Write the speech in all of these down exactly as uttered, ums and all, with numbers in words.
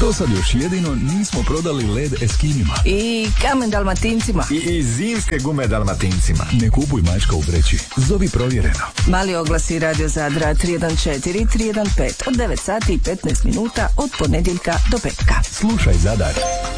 Do sad još jedino nismo prodali led Eskimima. I kamen Dalmatincima. I, i zimske gume Dalmatincima. Ne kupuj mačka u vreći. Zovi provjereno. Mali oglasi Radio Zadra tri jedan četiri tri jedan pet od devet sati i petnaest minuta od ponedjeljka do petka. Slušaj Zadar.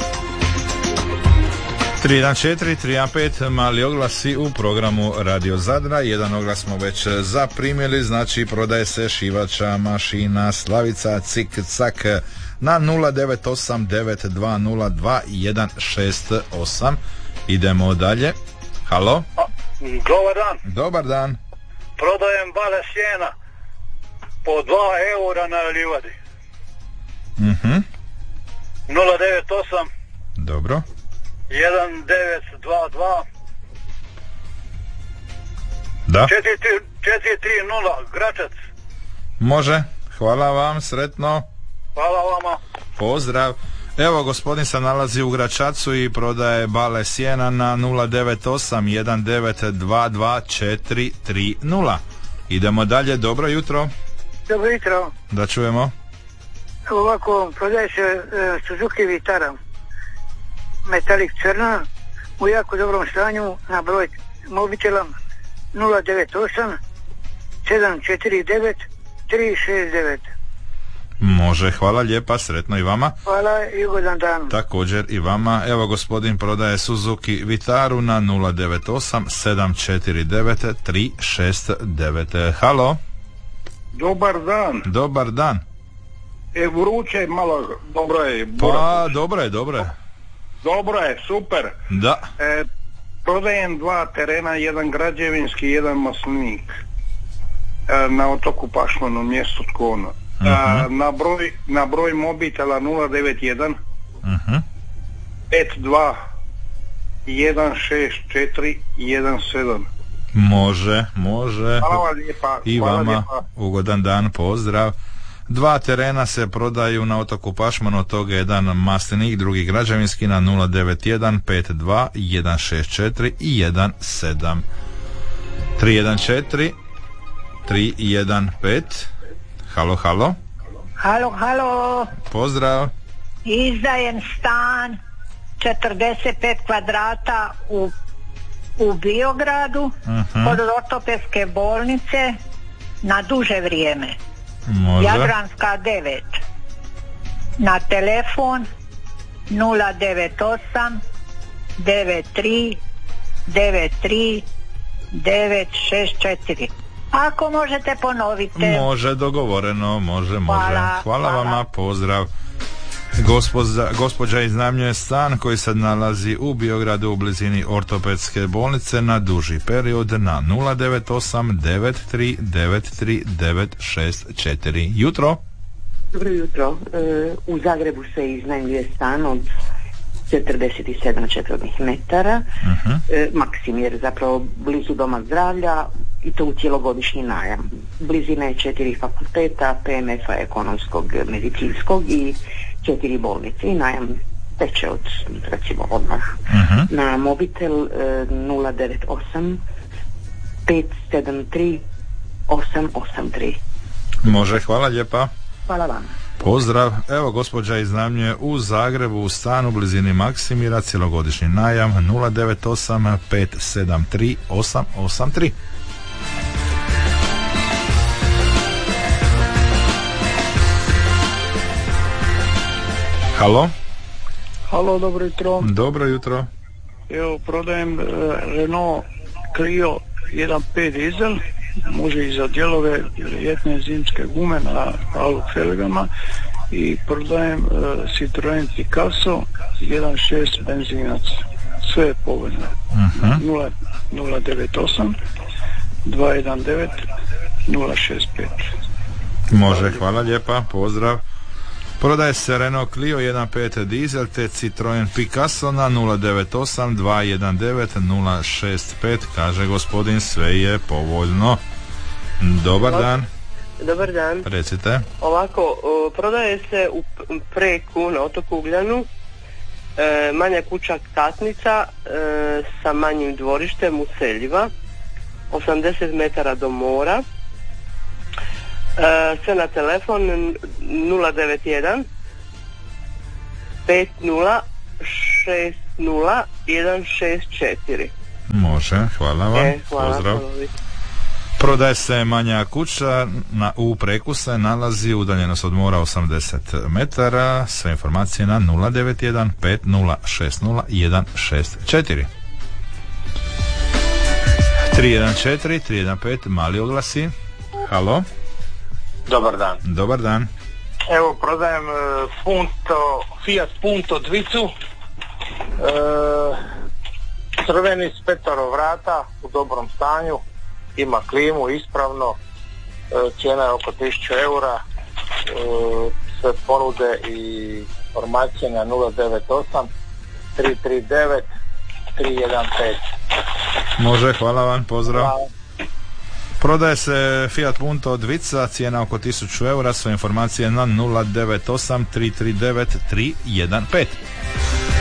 tri jedan četiri tri jedan pet mali oglasi u programu Radio Zadra. Jedan oglas smo već zaprimili, znači prodaje se šivača mašina Slavica Cik Cak na nula devet osam devet dva nula dva jedan šest osam. Idemo dalje. Halo? Dobar dan. Dobar dan. Prodajem bale sjena po dva eura na livadi. Mhm. nula devet osam Dobro. jedan devet dva dva Da. četiri tri nula Gračac. Može. Hvala vam, sretno. Hvala vama. Pozdrav. Evo, gospodin se nalazi u Gračacu i prodaje bale sjena na nula devet osam jedan devet dva dva četiri tri nula. Idemo dalje, dobro jutro. Dobro jutro. Da čujemo. Ovako, prodaje se uh, Suzuki Vitara metalik crna u jako dobrom stanju na broj mobitela nula devet osam sedam četiri devet tri šest devet. Može, hvala lijepa, sretno i vama. Hvala i ugodan dan. Također i vama. Evo, gospodin prodaje Suzuki Vitaru na nula devet osam sedam četiri devet tri šest devet. Halo? Dobar dan. Dobar dan. E, vruće malo, dobro je. Pa, dobro je, dobro je. Dobro je, super. Da. E, prodajem dva terena, jedan građevinski, jedan maslinik. E, na otoku Pašmanu, mjesto Tkona. Uh-huh. Na broj, na broj mobitela nula devet jedan uh-huh. pet dva jedan šest četiri jedan sedam. Može, može. Hvala lijepa. I hvala vama lijepa. ugodan dan, pozdrav. Dva terena se prodaju na otoku Pašman, od toga jedan maslinik, drugi građevinski na nula devet jedan pet dva jedan šest četiri i jedan sedam. tri jedan četiri tri jedan pet. Halo, halo. Halo, halo. Pozdrav. Izdajem stan četrdeset pet kvadrata u, u Biogradu, uh-huh. kod ortopedske bolnice na duže vrijeme. Može. Jadranska devet. Na telefon nula devet osam devet tri devet tri devet šest četiri. Ako možete ponoviti. Može, dogovoreno, može, može. Hvala, hvala, hvala. vama, pozdrav. Gospođa, gospođa iznajmljuje stan koji se nalazi u Biogradu u blizini ortopedske bolnice na duži period na nula devet osam devet tri devet tri devet šest četiri. Jutro. Dobro jutro. E, u Zagrebu se iznajmljuje stan od četrdeset sedam četvornih metara, uh-huh. e, Maksimir, zapravo blizu doma zdravlja, i to u cijelogodišnji najam. Blizina je četiri fakulteta, P M F-a ekonomskog, medicinskog i četiri bolnice, i najam teče od, recimo, odmah. Uh-huh. Na mobitel e, nula devet osam pet sedam tri osam osam tri. Može, hvala lijepa. Hvala vam. Pozdrav. Evo, gospođa iznajmljuje u Zagrebu u stanu u blizini Maksimira, cijelogodišnji najam nula devet osam pet sedam tri osam osam tri. Halo? Halo, dobro jutro. Dobro jutro. Evo, prodajem uh, Renault Clio jedan pet dizel, može i za dijelove ljetne zimske gume na alu felgama, i prodajem uh, Citroen Picasso jedan šest benzinac. Sve je povoljno. Uh-huh. nula devet osam dva jedan devet nula šest pet. Može, hvala lijepa, pozdrav. Prodaje se Renault Clio jedan pet dizel te Citroen Picasso na nula devet osam dva jedan devet nula šest pet. Kaže gospodin, sve je povoljno. Dobar dan. Dobar dan. Recite. Ovako, o, prodaje se u Preku na otoku Ugljanu e, manja kuća katnica e, sa manjim dvorištem u Seljiva, osamdeset metara do mora. E, sve na telefon nula devet jedan pet nula šest nula jedan šest četiri. Može, hvala vam. E, hvala, pozdrav. hvala. Prodaje se manja kuća na, u Preku se nalazi udaljenost od mora osamdeset metara. Sve informacije na nula devet jedan pet nula šest nula jedan šest četiri. tri jedan četiri tri jedan pet mali oglasi. Halo. Dobar dan. Dobar dan. Evo, prodajem e, Punto, Fiat Punto dvicu, e, crveni s petero vrata, u dobrom stanju, ima klimu ispravno, e, cijena je oko tisuću eura, e, sve ponude i informacije na nula devet osam tri tri devet tri jedan pet. Može, hvala vam, pozdrav. Hvala. Prodaje se Fiat Punto dvica, cijena oko tisuću eura, sve informacije na nula devet osam tri tri devet tri jedan pet.